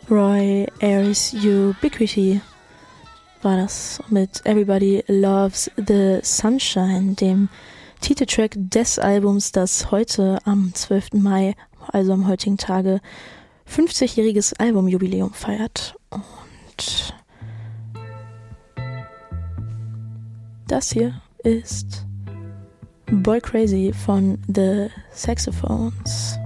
Roy Ayers Ubiquity war das mit Everybody Loves the Sunshine, dem Titeltrack des Albums, das heute am 12. Mai, also am heutigen Tage, 50-jähriges Albumjubiläum feiert. Und das hier ist Boy Crazy von The Saxophones.